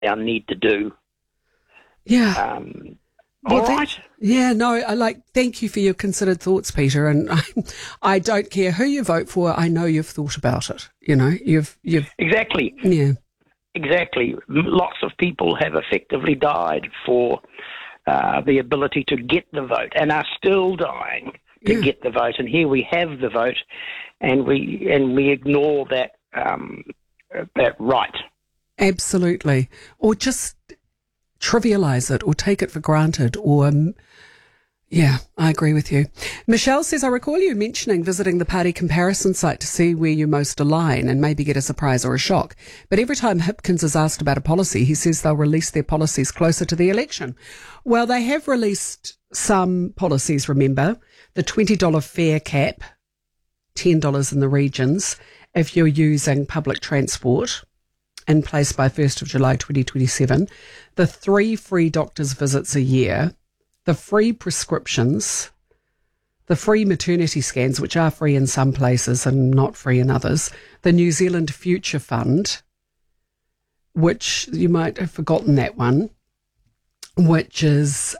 down need to do. Yeah. All right. Thank you for your considered thoughts, Peter. And I don't care who you vote for. I know you've thought about it. You know, you've Exactly. Yeah. Exactly. Lots of people have effectively died for the ability to get the vote and are still dying to get the vote. And here we have the vote, and we ignore that right. Absolutely. Or just trivialise it or take it for granted or, I agree with you. Michelle says, I recall you mentioning visiting the party comparison site to see where you most align and maybe get a surprise or a shock. But every time Hipkins is asked about a policy, he says they'll release their policies closer to the election. Well, they have released some policies, remember, the $20 fare cap, $10 in the regions, if you're using public transport, in place by 1st of July 2027, the 3 free doctor's visits a year, the free prescriptions, the free maternity scans, which are free in some places and not free in others, the New Zealand Future Fund, which you might have forgotten that one, which is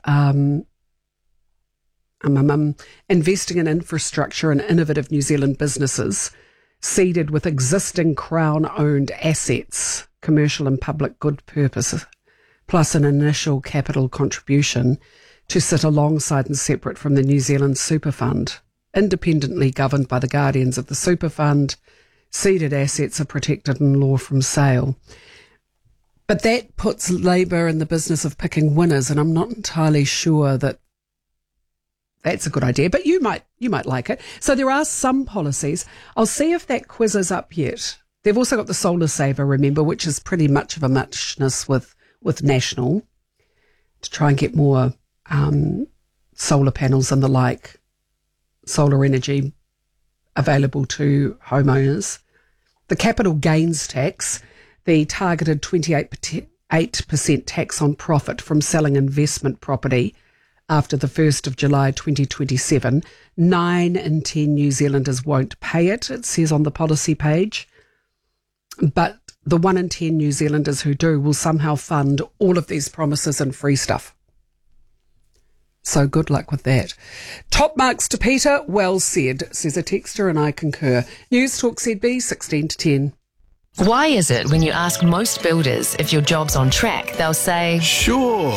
investing in infrastructure and innovative New Zealand businesses seeded with existing Crown-owned assets, commercial and public good purpose, plus an initial capital contribution to sit alongside and separate from the New Zealand Super Fund, independently governed by the guardians of the Super Fund. Seeded assets are protected in law from sale. But that puts Labour in the business of picking winners, and I'm not entirely sure that that's a good idea, but you might like it. So there are some policies. I'll see if that quiz is up yet. They've also got the Solar Saver, remember, which is pretty much of a muchness with National to try and get more solar panels and the like, solar energy available to homeowners. The capital gains tax, the targeted 28% tax on profit from selling investment property after the 1st of July 2027, 9 in 10 New Zealanders won't pay it, it says on the policy page. But the 1 in 10 New Zealanders who do will somehow fund all of these promises and free stuff. So good luck with that. Top marks to Peter, well said, says a texter, and I concur. News Talk ZB, 16 to 10. Why is it when you ask most builders if your job's on track, they'll say, Sure.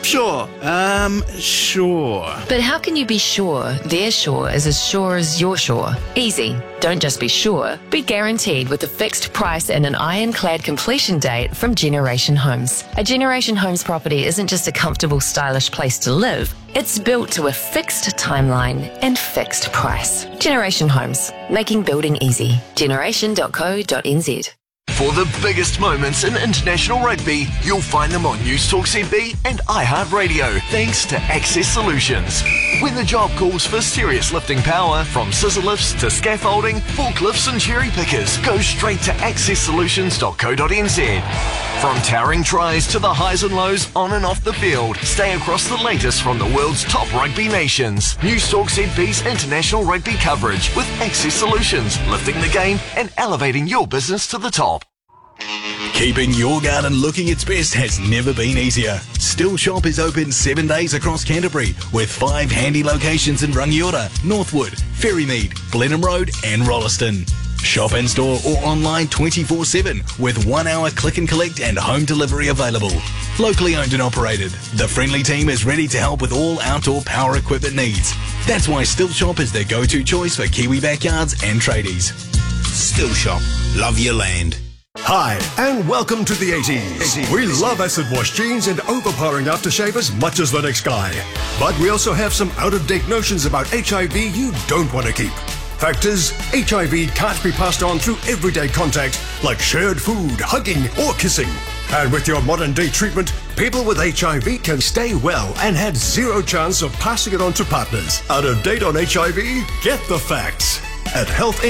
But how can you be sure their sure is as sure as your sure? Easy. Don't just be sure, be guaranteed with a fixed price and an ironclad completion date from Generation Homes. A Generation Homes property isn't just a comfortable, stylish place to live. It's built to a fixed timeline and fixed price. Generation Homes, making building easy. Generation.co.nz. For the biggest moments in international rugby, you'll find them on News Talk ZB and iHeartRadio, thanks to Access Solutions. When the job calls for serious lifting power, from scissor lifts to scaffolding, forklifts and cherry pickers, go straight to accesssolutions.co.nz. From towering tries to the highs and lows on and off the field, stay across the latest from the world's top rugby nations. News Talk ZB's international rugby coverage with Access Solutions, lifting the game and elevating your business to the top. Keeping your garden looking its best has never been easier. Still Shop is open 7 days across Canterbury with 5 handy locations in Rangiora, Northwood, Ferrymead, Blenheim Road and Rolleston. Shop in store or online 24/7 with 1 hour click and collect and home delivery available. Locally owned and operated, the friendly team is ready to help with all outdoor power equipment needs. That's why Still Shop is the go-to choice for Kiwi backyards and tradies. Still Shop. Love your land. Hi, and welcome to the 80s. We love acid wash jeans and overpowering aftershave as much as the next guy. But we also have some out-of-date notions about HIV you don't want to keep. Fact is, HIV can't be passed on through everyday contact like shared food, hugging or kissing. And with your modern-day treatment, people with HIV can stay well and had zero chance of passing it on to partners. Out of date on HIV? Get the facts at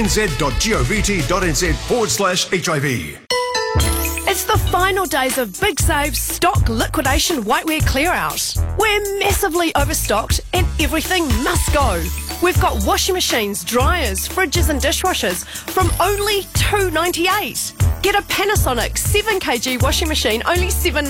healthnz.govt.nz/HIV. It's the final days of Big Save's stock liquidation whitewear clear out. We're massively overstocked and everything must go. We've got washing machines, dryers, fridges and dishwashers from only $2.98. Get a Panasonic 7kg washing machine, only $7.98.